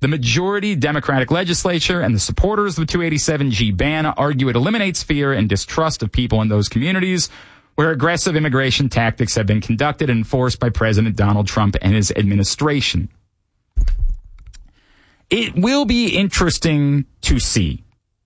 The majority Democratic legislature and the supporters of the 287G ban argue it eliminates fear and distrust of people in those communities where aggressive immigration tactics have been conducted and enforced by President Donald Trump and his administration. It will be interesting to see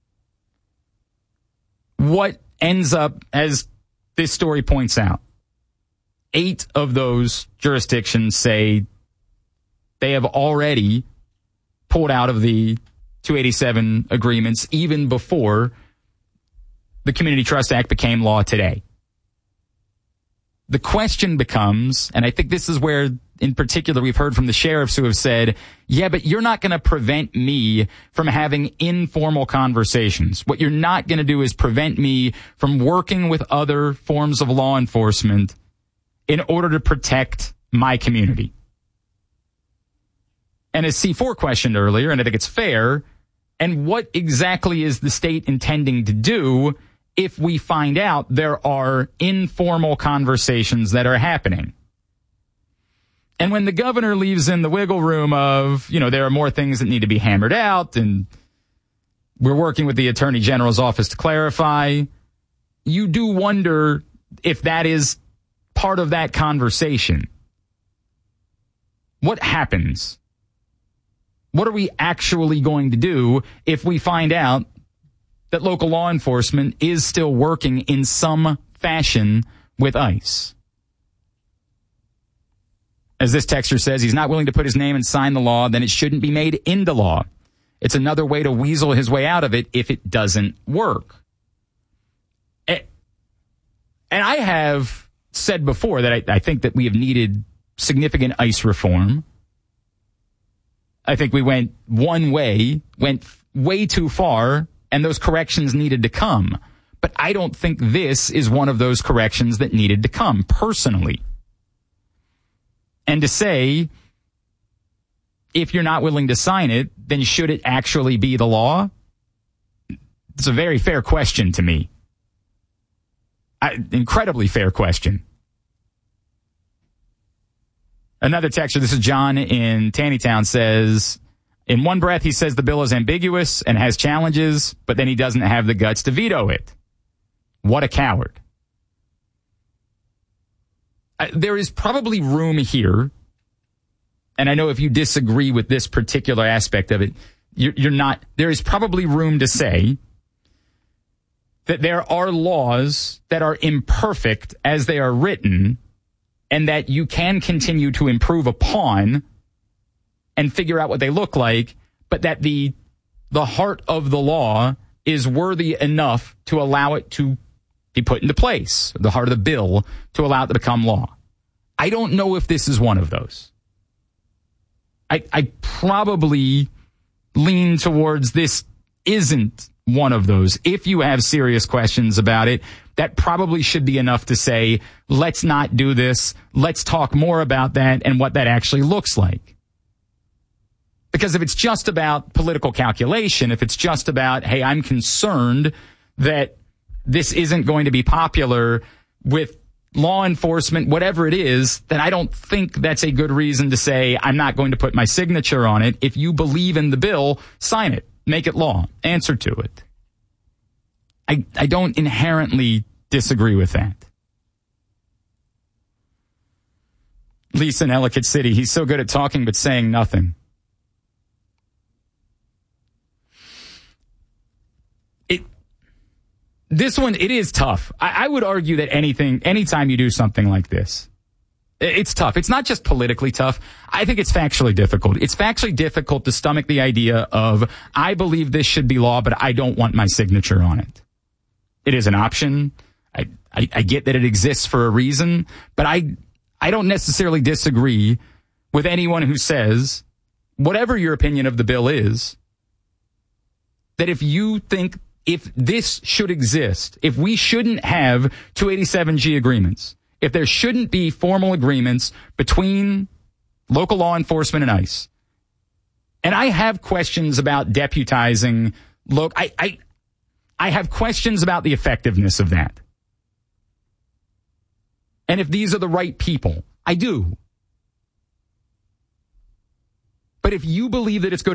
what ends up, as this story points out. 8 of those jurisdictions say they have already pulled out of the 287 agreements even before the Community Trust Act became law today. The question becomes, and I think this is where in particular we've heard from the sheriffs who have said, yeah, but you're not going to prevent me from having informal conversations. What you're not going to do is prevent me from working with other forms of law enforcement in order to protect my community. And as C4 questioned earlier, and I think it's fair, and what exactly is the state intending to do if we find out there are informal conversations that are happening? And when the governor leaves in the wiggle room of, there are more things that need to be hammered out, and we're working with the Attorney General's office to clarify, you do wonder if that is part of that conversation. What happens? What are we actually going to do if we find out that local law enforcement is still working in some fashion with ICE? As this texter says, he's not willing to put his name and sign the law, then it shouldn't be made into law. It's another way to weasel his way out of it if it doesn't work. And I have said before that I think that we have needed significant ICE reform. I think we went one way, went way too far, and those corrections needed to come. But I don't think this is one of those corrections that needed to come, personally. And to say, if you're not willing to sign it, then should it actually be the law? It's a very fair question to me. Incredibly fair question. Another texter, this is John in Taneytown, says, in one breath he says the bill is ambiguous and has challenges, but then he doesn't have the guts to veto it. What a coward. There is probably room here, and I know if you disagree with this particular aspect of it, you're not, there is probably room to say that there are laws that are imperfect as they are written, and that you can continue to improve upon and figure out what they look like, but that the heart of the law is worthy enough to allow it to be put into place, the heart of the bill, to allow it to become law. I don't know if this is one of those. I probably lean towards this isn't one of those. If you have serious questions about it, that probably should be enough to say, let's not do this. Let's talk more about that and what that actually looks like. Because if it's just about political calculation, if it's just about, hey, I'm concerned that this isn't going to be popular with law enforcement, whatever it is, then I don't think that's a good reason to say, I'm not going to put my signature on it. If you believe in the bill, sign it. Make it law. Answer to it. I don't inherently disagree with that. Lisa in Ellicott City, he's so good at talking but saying nothing. This one, it is tough. I would argue that anytime you do something like this, it's tough. It's not just politically tough. I think it's factually difficult. It's factually difficult to stomach the idea of, I believe this should be law, but I don't want my signature on it. It is an option. I get that it exists for a reason, but I don't necessarily disagree with anyone who says, whatever your opinion of the bill is, that if you think if this should exist, if we shouldn't have 287G agreements, if there shouldn't be formal agreements between local law enforcement and ICE, and I have questions about deputizing, I have questions about the effectiveness of that. And if these are the right people, I do. But if you believe that it's going